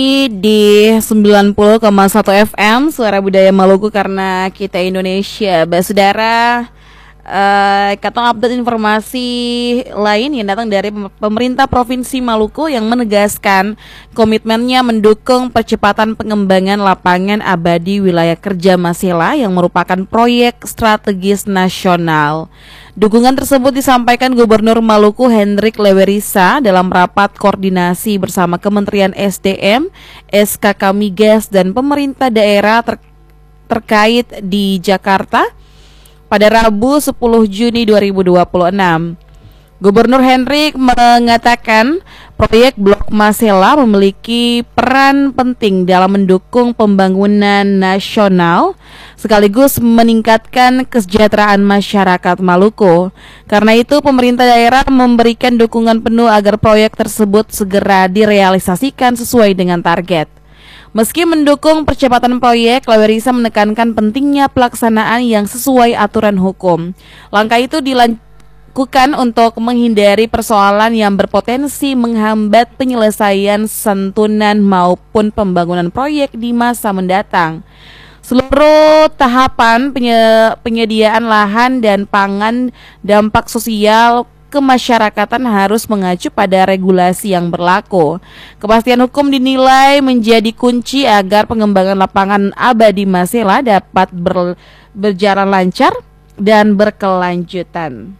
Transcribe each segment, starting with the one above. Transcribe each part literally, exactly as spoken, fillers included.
Di sembilan puluh koma satu F M Suara Budaya Maluku karena kita Indonesia. Saudara, uh, katong update informasi lain yang datang dari pemerintah Provinsi Maluku yang menegaskan komitmennya mendukung percepatan pengembangan lapangan abadi wilayah kerja Masela yang merupakan proyek strategis nasional. Dukungan tersebut disampaikan Gubernur Maluku Hendrik Lewerisa dalam rapat koordinasi bersama Kementerian S D M, S K K Migas dan pemerintah daerah ter- terkait di Jakarta pada Rabu sepuluh Juni dua ribu dua puluh enam. Gubernur Hendrik mengatakan proyek Blok Masela memiliki peran penting dalam mendukung pembangunan nasional sekaligus meningkatkan kesejahteraan masyarakat Maluku. Karena itu pemerintah daerah memberikan dukungan penuh agar proyek tersebut segera direalisasikan sesuai dengan target. Meski mendukung percepatan proyek, Lewerisa menekankan pentingnya pelaksanaan yang sesuai aturan hukum. Langkah itu dilanjutkan Lakukan untuk menghindari persoalan yang berpotensi menghambat penyelesaian santunan maupun pembangunan proyek di masa mendatang. Seluruh tahapan penye- penyediaan lahan dan pangan dampak sosial kemasyarakatan harus mengacu pada regulasi yang berlaku. Kepastian hukum dinilai menjadi kunci agar pengembangan lapangan abadi Masela dapat ber- berjalan lancar dan berkelanjutan.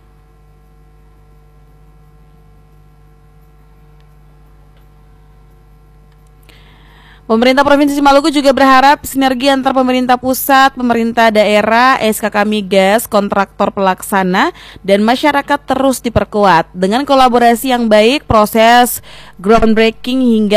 Pemerintah Provinsi Maluku juga berharap sinergi antar pemerintah pusat, pemerintah daerah, S K K Migas, kontraktor pelaksana, dan masyarakat terus diperkuat. Dengan kolaborasi yang baik, proses groundbreaking hingga